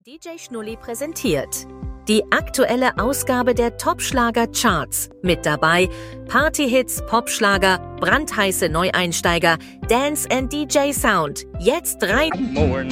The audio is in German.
DJ Schnulli präsentiert die aktuelle Ausgabe der Top-Schlager-Charts. Mit dabei Partyhits, Popschlager, brandheiße Neueinsteiger, Dance and DJ Sound. Jetzt 3. More